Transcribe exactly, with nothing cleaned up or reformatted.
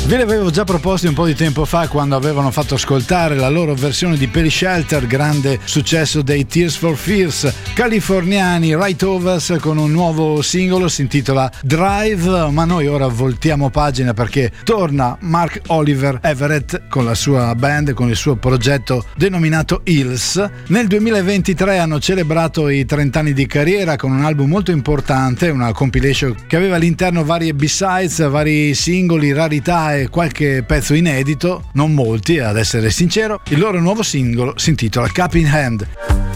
Ve li avevo già proposti un po' di tempo fa quando avevano fatto ascoltare la loro versione di Perry Shelter, grande successo dei Tears for Fears californiani Right Overs, con un nuovo singolo, si intitola Drive. Ma noi ora voltiamo pagina perché torna Mark Oliver Everett con la sua band, con il suo progetto denominato Hills. Nel duemilaventitré hanno celebrato i trenta anni di carriera con un album molto importante, una compilation che aveva all'interno varie B-sides, vari singoli, rarità e qualche pezzo inedito, non molti ad essere sincero. Il loro nuovo singolo si intitola Cup in Hand.